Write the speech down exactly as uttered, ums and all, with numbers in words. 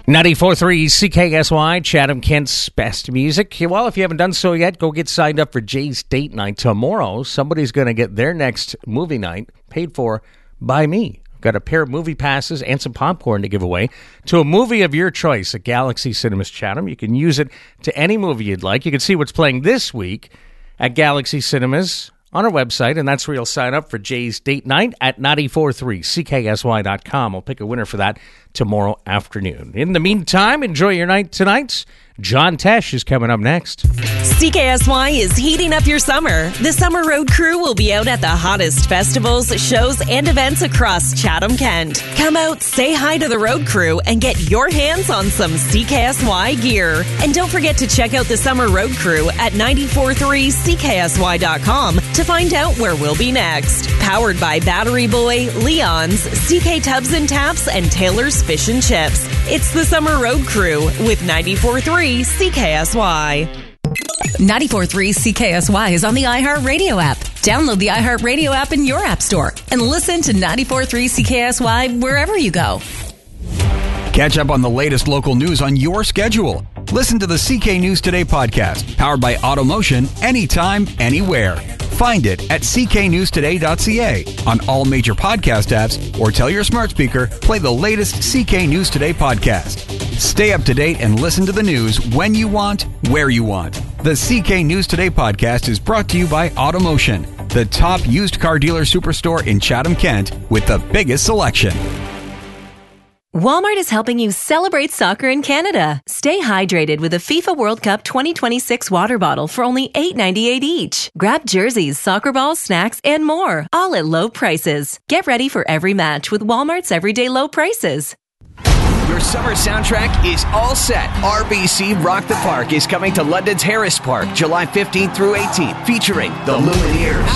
ninety-four point three C K S Y, Chatham Kent's best music. Well, if you haven't done so yet, go get signed up for Jay's Date Night tomorrow. Somebody's going to get their next movie night paid for by me. I've got a pair of movie passes and some popcorn to give away to a movie of your choice at Galaxy Cinemas Chatham. You can use it to any movie you'd like. You can see what's playing this week at Galaxy Cinemas on our website, and that's where you'll sign up for Jay's Date Night at ninety-four point three C K S Y dot com. I'll pick a winner for that tomorrow afternoon. In the meantime, enjoy your night tonight. John Tesh is coming up next. C K S Y is heating up your summer. The Summer Road Crew will be out at the hottest festivals, shows, and events across Chatham Kent. Come out, say hi to the road crew, and get your hands on some C K S Y gear. And don't forget to check out the Summer Road Crew at ninety-four point three C K S Y dot com to find out where we'll be next. Powered by Battery Boy, Leon's, C K Tubs and Taps, and Taylor's Fish and Chips. It's the Summer Road Crew with ninety-four point three C K S Y. ninety-four point three C K S Y is on the iHeartRadio app. Download the iHeartRadio app in your app store and listen to ninety-four point three C K S Y wherever you go. Catch up on the latest local news on your schedule. Listen to the C K News Today podcast, powered by Automotion, anytime, anywhere. Find it at c k news today dot c a on all major podcast apps, or tell your smart speaker, play the latest C K News Today podcast. Stay up to date and listen to the news when you want, where you want. The C K News Today podcast is brought to you by Automotion, the top used car dealer superstore in Chatham, Kent, with the biggest selection. Walmart is helping you celebrate soccer in Canada. Stay hydrated with a FIFA World Cup twenty twenty-six water bottle for only eight ninety-eight each. Grab jerseys, soccer balls, snacks, and more, all at low prices. Get ready for every match with Walmart's everyday low prices. Your summer soundtrack is all set. R B C Rock the Park is coming to London's Harris Park July fifteenth through eighteenth, featuring the Lumineers,